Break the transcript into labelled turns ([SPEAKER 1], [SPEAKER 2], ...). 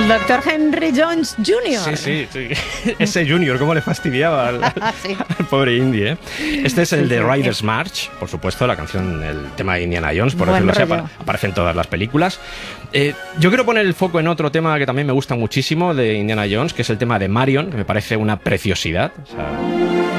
[SPEAKER 1] doctor Henry Jones Jr.
[SPEAKER 2] Sí. Ese Junior, cómo le fastidiaba
[SPEAKER 1] Sí.
[SPEAKER 2] al pobre Indy, ¿eh? Este es el
[SPEAKER 1] Sí,
[SPEAKER 2] de
[SPEAKER 1] sí.
[SPEAKER 2] Riders March, por supuesto, la canción, el tema de Indiana Jones, por
[SPEAKER 1] Buen
[SPEAKER 2] decirlo así,
[SPEAKER 1] rollo.
[SPEAKER 2] aparece en todas las películas. Yo quiero poner el foco en otro tema que también me gusta muchísimo de Indiana Jones, que es el tema de Marion, que me parece una preciosidad. O sea,